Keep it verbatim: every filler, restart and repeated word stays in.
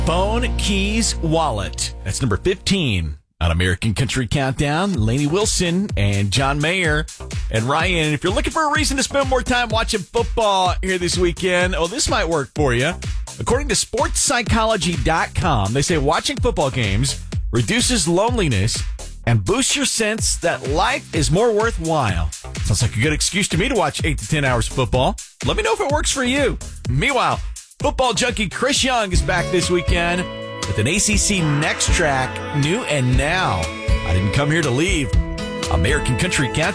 Phone, keys, wallet. That's number fifteen on American Country Countdown. Lainey Wilson and John Mayer and Ryan. If you're looking for a reason to spend more time watching football here this weekend, oh, this might work for you. According to sports psychology dot com, they say watching football games reduces loneliness and boosts your sense that life is more worthwhile. Sounds like a good excuse to me to watch eight to ten hours of football. Let me know if it works for you. Meanwhile, football junkie Chris Young is back this weekend with an A C C Next track, New and Now. I didn't come here to leave. American Country Countdown.